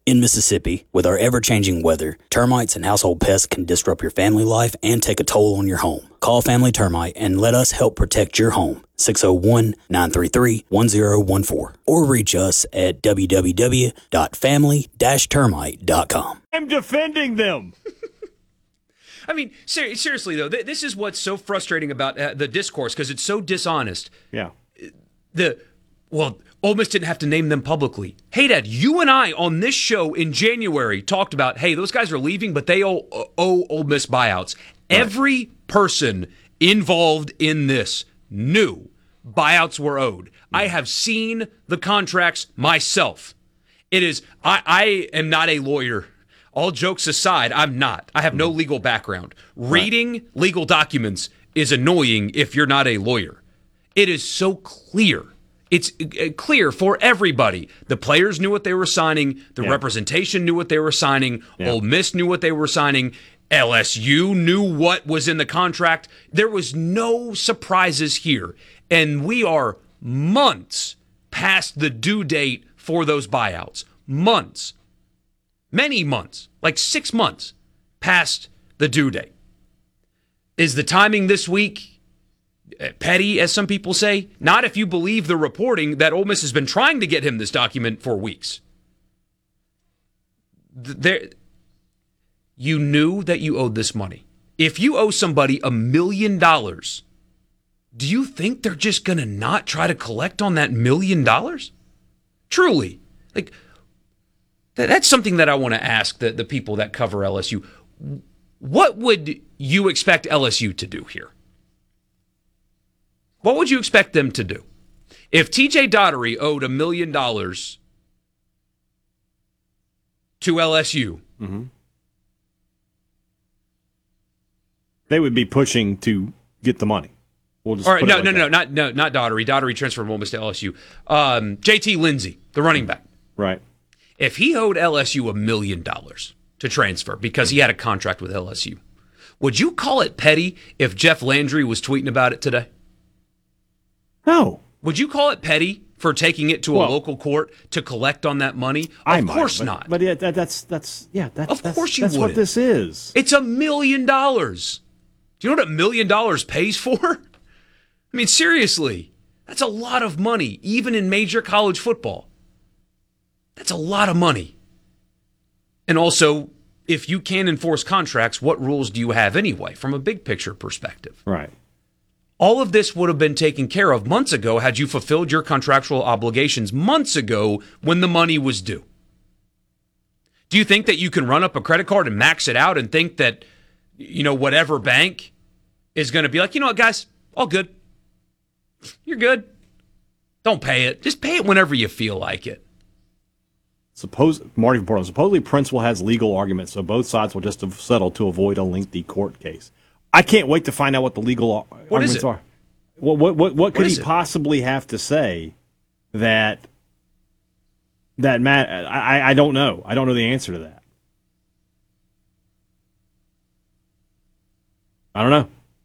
In Mississippi, with our ever-changing weather, termites and household pests can disrupt your family life and take a toll on your home. Call Family Termite and let us help protect your home. 601-933-1014. Or reach us at www.family-termite.com. I'm defending them. I mean, seriously, though, this is what's so frustrating about the discourse, because it's so dishonest. Yeah. Ole Miss didn't have to name them publicly. Hey, Dad, you and I on this show in January talked about, hey, those guys are leaving, but they owe Ole Miss buyouts. Right. Every person involved in this knew buyouts were owed. I have seen the contracts myself. It is, I am not a lawyer. All jokes aside, I'm not. I have no legal background. Reading legal documents is annoying if you're not a lawyer. It is so clear. It's clear for everybody. The players knew what they were signing. The representation knew what they were signing. Ole Miss knew what they were signing. LSU knew what was in the contract. There was no surprises here. And we are months past the due date for those buyouts. Months. Many months. Like 6 months past the due date. Is the timing this week petty, as some people say? Not if you believe the reporting that Ole Miss has been trying to get him this document for weeks. You knew that you owed this money. If you owe somebody $1 million, do you think they're just going to not try to collect on that $1 million? Truly. Like, that's something that I want to ask the people that cover LSU. What would you expect LSU to do here? What would you expect them to do? If TJ Daugherty owed $1 million to LSU, they would be pushing to get the money. We'll just all right, not Daugherty. Daugherty transferred from Ole Miss to LSU. JT Lindsey, the running back. Right. If he owed LSU $1 million to transfer because he had a contract with LSU, would you call it petty if Jeff Landry was tweeting about it today? No. Would you call it petty for taking it to a local court to collect on that money? Of course not. But that's of course you that's wouldn't. what this is. It's $1 million. Do you know what $1 million pays for? I mean, seriously, that's a lot of money, even in major college football. That's a lot of money. And also, if you can enforce contracts, what rules do you have anyway, from a big picture perspective? Right. All of this would have been taken care of months ago had you fulfilled your contractual obligations months ago when the money was due. Do you think that you can run up a credit card and max it out and think that, whatever bank is going to be like, you know what, guys, all good. You're good. Don't pay it. Just pay it whenever you feel like it. Marty from Portland, supposedly Princeville has legal arguments, so both sides will just settle to avoid a lengthy court case. I can't wait to find out what the legal arguments are. What could he possibly have to say that Matt? I don't know. I don't know the answer to that. I don't know.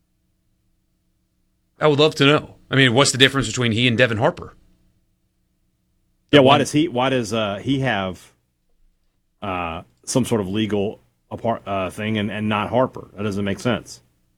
I would love to know. I mean, what's the difference between he and Devin Harper? Yeah, why does he have some sort of legal thing and not Harper? That doesn't make sense.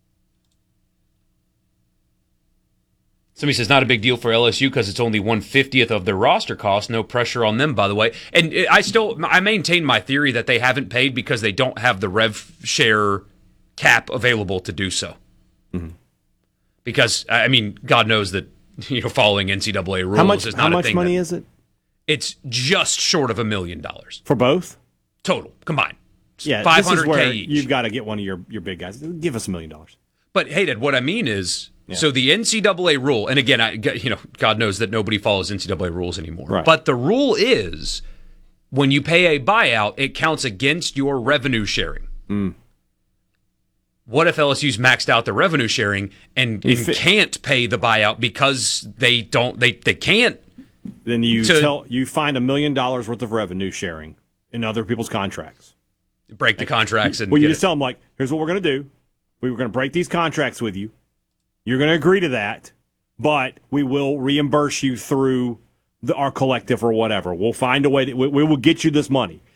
Somebody says not a big deal for LSU because it's only 1/50th of their roster cost. No pressure on them, by the way. And I maintain my theory that they haven't paid because they don't have the rev share cap available to do so. Mm-hmm. Because God knows that following NCAA rules is not a thing. How much money is it? It's just short of $1 million for both total combined. Yeah, $500K each. You've got to get one of your big guys. Give us $1 million. But hey, Dad, what I mean is. Yeah. So the NCAA rule, and again, God knows that nobody follows NCAA rules anymore. Right. But the rule is, when you pay a buyout, it counts against your revenue sharing. Mm. What if LSU's maxed out the revenue sharing and can't pay the buyout because they can't? Then you find $1 million worth of revenue sharing in other people's contracts. Break the contracts and you just tell them here's what we're going to do. We were going to break these contracts with you. You're going to agree to that, but we will reimburse you through our collective or whatever. We'll find a way that we will get you this money.